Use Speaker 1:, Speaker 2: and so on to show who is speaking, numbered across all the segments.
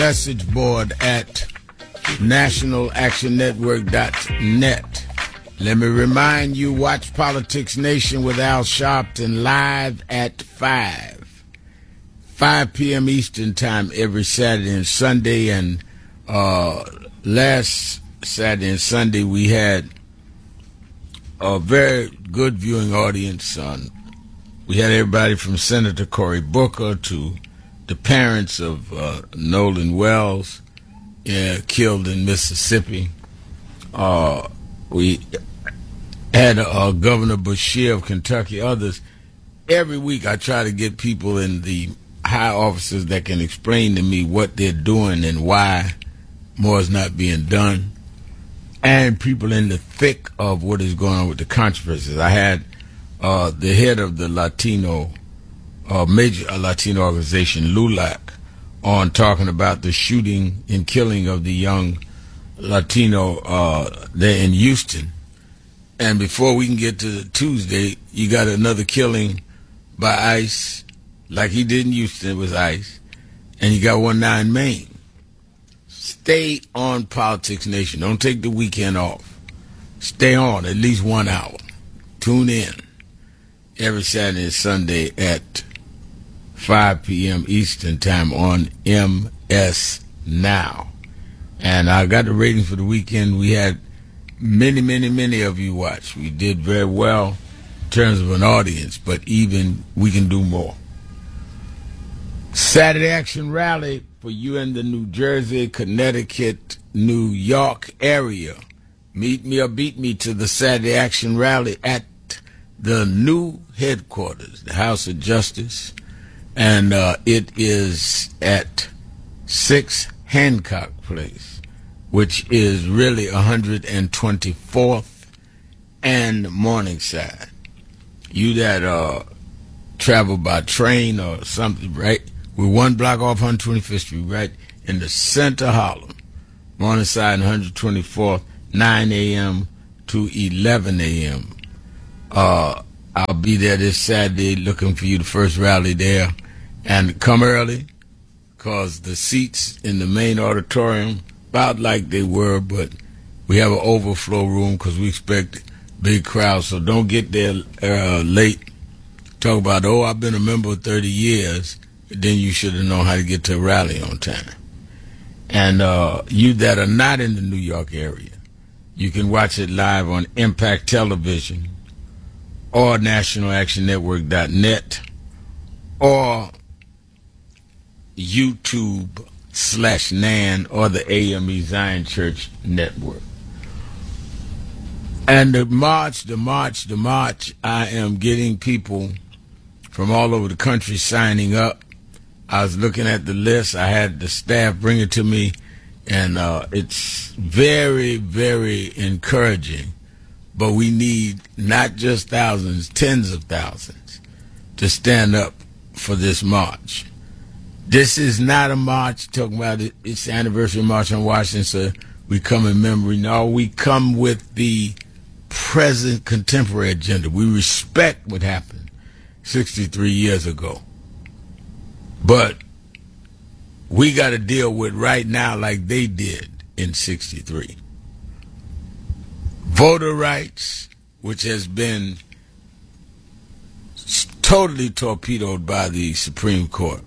Speaker 1: message board at nationalactionnetwork.net. Let me remind you, watch Politics Nation with Al Sharpton live at 5 p.m. Eastern Time every Saturday and Sunday. And last Saturday and Sunday we had a very good viewing audience. We had everybody from Senator Cory Booker to the parents of Nolan Wells killed in Mississippi. We had Governor Beshear of Kentucky, others. Every week I try to get people in the high offices that can explain to me what they're doing and why more is not being done, and people in the thick of what is going on with the controversies. I had the head of the major Latino organization, LULAC, on talking about the shooting and killing of the young Latino there in Houston. And before we can get to Tuesday, you got another killing by ICE, like he did in Houston with ICE, and you got one now in Maine. Stay on Politics Nation. Don't take the weekend off. Stay on at least 1 hour. Tune in every Saturday and Sunday at 5 p.m. Eastern Time on MS Now. And I got the ratings for the weekend. We had many of you watch. We did very well in terms of an audience, but even we can do more. Saturday Action Rally for you in the New Jersey, Connecticut, New York area. Meet me or beat me to the Saturday Action Rally at the new headquarters, the House of Justice, and it is at 6 Hancock Place, which is really 124th and Morningside. You that travel by train or something, right? We're one block off 125th Street, right in the center of Harlem. Morningside and 124th, 9 a.m. to 11 a.m. I'll be there this Saturday looking for you, the first rally there. And come early, because the seats in the main auditorium, about like they were, but we have an overflow room because we expect big crowds. So don't get there late. Talk about, I've been a member 30 years. Then you should have known how to get to a rally on time. And you that are not in the New York area, you can watch it live on Impact Television or nationalactionnetwork.net or YouTube/NAN or the AME Zion Church Network. And the march, I am getting people from all over the country signing up. I was looking at the list. I had the staff bring it to me, and it's very, very encouraging. But we need not just thousands, tens of thousands to stand up for this march. This is not a march talking about it's the anniversary march on Washington, so we come in memory. No, we come with the present contemporary agenda. We respect what happened 63 years ago. But we got to deal with right now like they did in 63. Voter rights, which has been totally torpedoed by the Supreme Court.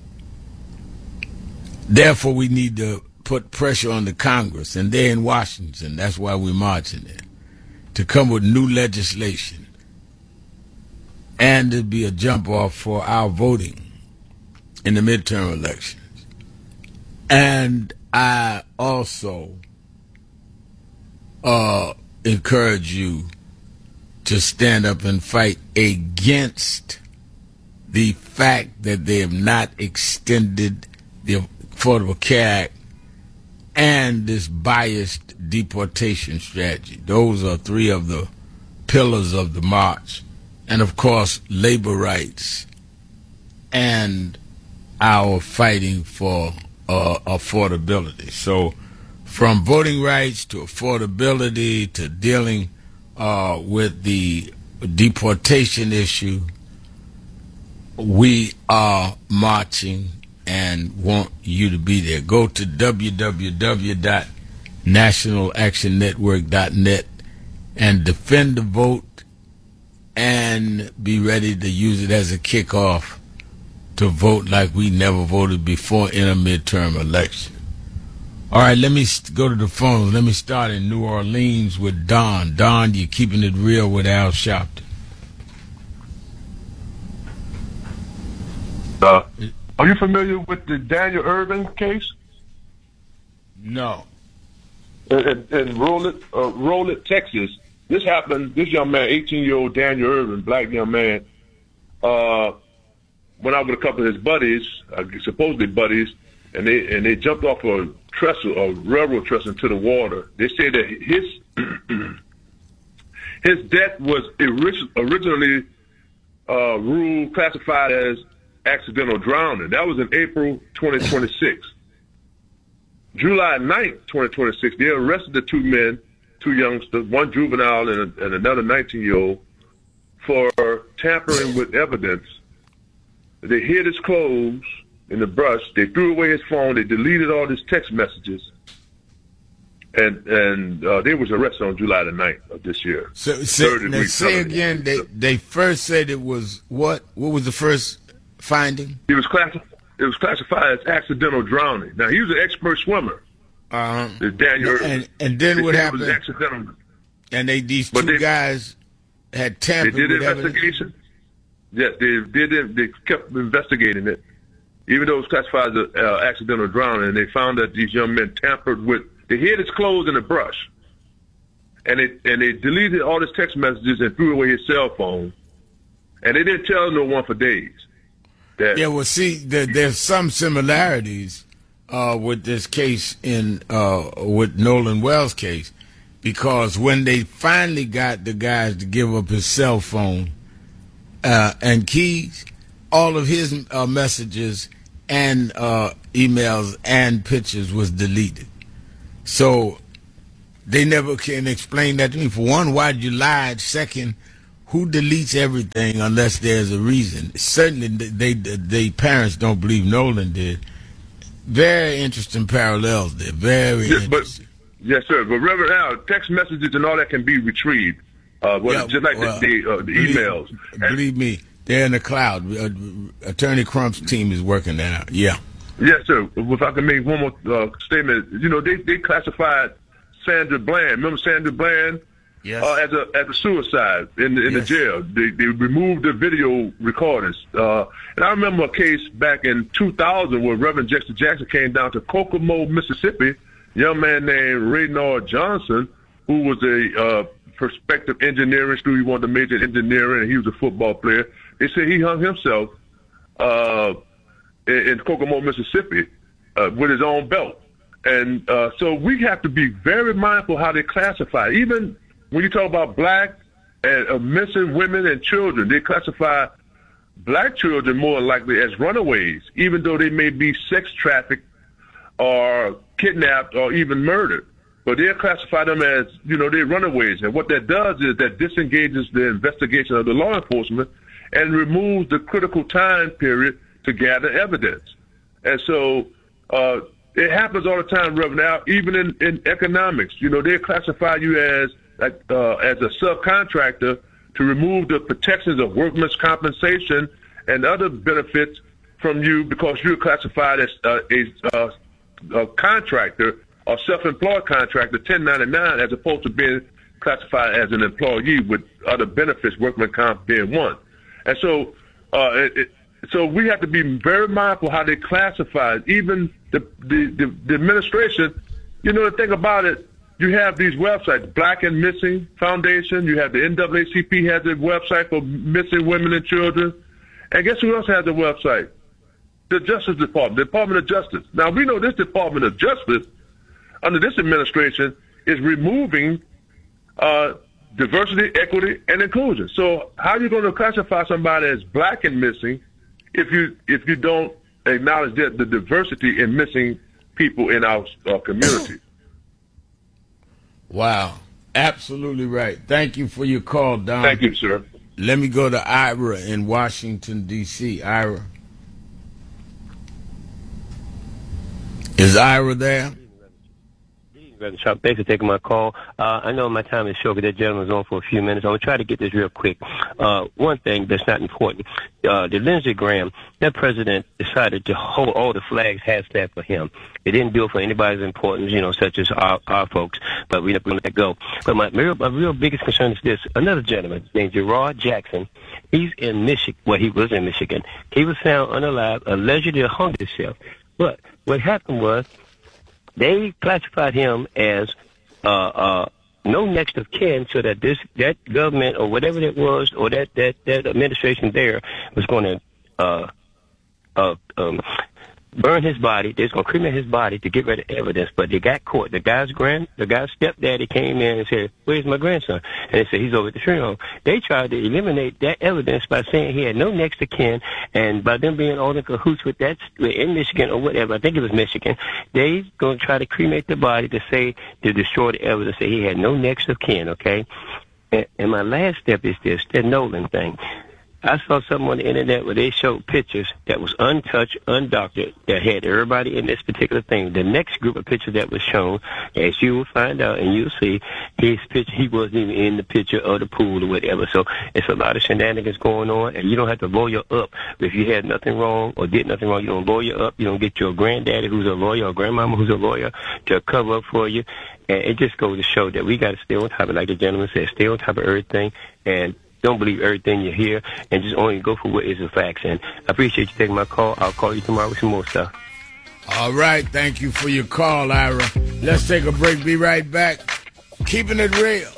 Speaker 1: Therefore, we need to put pressure on the Congress, and they're in Washington. That's why we're marching there, to come with new legislation and to be a jump-off for our voting in the midterm elections. And I also encourage you to stand up and fight against the fact that they have not extended the Affordable Care Act and this biased deportation strategy. Those are three of the pillars of the march. And, of course, labor rights and our fighting for affordability. So from voting rights to affordability to dealing with the deportation issue, we are marching and want you to be there. Go to www.nationalactionnetwork.net and defend the vote and be ready to use it as a kickoff to vote like we never voted before in a midterm election. All right, let me go to the phones. Let me start in New Orleans with Don. Don, you're keeping it real with Al Sharpton.
Speaker 2: Are you familiar with the Daniel Irvin case?
Speaker 1: No.
Speaker 2: In Rowlett, Texas. This happened, this young man, 18-year-old Daniel Irvin, black young man, went out with a couple of his buddies, supposedly buddies, and they jumped off a trestle, a railroad trestle into the water. They say that his death was originally classified as accidental drowning. That was in April 2026. July 9th, 2026, they arrested the two men, two youngsters, one juvenile and another 19-year-old, for tampering with evidence. They hid his clothes in the brush. They threw away his phone. They deleted all his text messages. And they was arrested on July the 9th of this year.
Speaker 1: So say again, they first said it was what? What was the first finding?
Speaker 2: It was classified as accidental drowning. Now, he was an expert swimmer. Daniel.
Speaker 1: And then what happened?
Speaker 2: It was accidental.
Speaker 1: And these two guys had tampered with evidence?
Speaker 2: They did investigation. Yes, they did. They kept investigating it, even though it was classified as accidental drowning. And they found that these young men tampered with. They hid his clothes in the brush, and they deleted all his text messages and threw away his cell phone. And they didn't tell no one for days.
Speaker 1: Yeah, well, see, there's some similarities with this case with Nolan Wells' case, because when they finally got the guys to give up his cell phone and keys, all of his messages and emails and pictures was deleted. So they never can explain that to me. For one, why did you lie? Second, who deletes everything unless there's a reason? Certainly, they parents don't believe Nolan did. Very interesting parallels there. Very interesting.
Speaker 2: Yes, sir. But Reverend Al, text messages and all that can be retrieved. Just like the emails.
Speaker 1: Believe me, they're in the cloud. Attorney Crump's team is working that out. Yeah.
Speaker 2: Yes, sir. If I can make one more statement, they classified Sandra Bland. Remember Sandra Bland?
Speaker 1: Yes.
Speaker 2: As a suicide in the jail. They removed the video recordings. And I remember a case back in 2000 where Reverend Dexter Jackson came down to Kokomo, Mississippi. A young man named Raynard Johnson, who was a prospective engineering student. He wanted to major in engineering, and he was a football player. They said he hung himself in Kokomo, Mississippi, with his own belt. And so we have to be very mindful how they classify. Even when you talk about black and missing women and children, they classify black children more likely as runaways, even though they may be sex trafficked or kidnapped or even murdered. But they'll classify them as, they're runaways. And what that does is that disengages the investigation of the law enforcement and removes the critical time period to gather evidence. And so it happens all the time, Reverend Al, even in economics. They classify you as a subcontractor to remove the protections of workman's compensation and other benefits from you because you're classified as a contractor or self-employed contractor, 1099, as opposed to being classified as an employee with other benefits, workman's comp being one. And so so we have to be very mindful how they classify it. Even the administration, the thing about it, you have these websites, Black and Missing Foundation. You have the NAACP has a website for missing women and children. And guess who else has a website? The Justice Department, the Department of Justice. Now, we know this Department of Justice, under this administration, is removing diversity, equity, and inclusion. So how are you going to classify somebody as black and missing if you don't acknowledge the diversity in missing people in our community?
Speaker 1: Wow. Absolutely right. Thank you for your call, Don.
Speaker 2: Thank you, sir.
Speaker 1: Let me go to Ira in Washington, D.C. Ira. Is Ira there?
Speaker 3: Reverend Sharp, thanks for taking my call. I know my time is short, but that gentleman's on for a few minutes. I'm going to try to get this real quick. One thing that's not important, the Lindsey Graham, that president decided to hold all the flags half-staff for him. It didn't do it for anybody's importance, such as our folks, but we're not going to let that go. But my real biggest concern is this. Another gentleman named Gerard Jackson, he's in Michigan. Well, he was in Michigan. He was found unalive, allegedly hung himself. But what happened was, they classified him as no next of kin, so that that government or whatever it was, or that administration there was going to burn his body. They're going to cremate his body to get rid of evidence. But they got caught. The guy's stepdaddy came in and said, "Where's my grandson?" And they said, "He's over at the funeral home." They tried to eliminate that evidence by saying he had no next of kin, and by them being all in cahoots with that in Michigan or whatever, I think it was Michigan, they going to try to cremate the body to destroy the evidence that he had no next of kin, okay? And my last step is this, that Nolan thing. I saw something on the internet where they showed pictures that was untouched, undoctored, that had everybody in this particular thing. The next group of pictures that was shown, as you will find out and you'll see, his picture, he wasn't even in the picture of the pool or whatever. So it's a lot of shenanigans going on, and you don't have to lawyer up. If you had nothing wrong or did nothing wrong, you don't lawyer up. You don't get your granddaddy who's a lawyer or grandmama who's a lawyer to cover up for you. And it just goes to show that we got to stay on top of it, like the gentleman said, stay on top of everything, and don't believe everything you hear, and just only go for what is the facts. And I appreciate you taking my call. I'll call you tomorrow with some more stuff.
Speaker 1: All right. Thank you for your call, Ira. Let's take a break. Be right back. Keeping it real.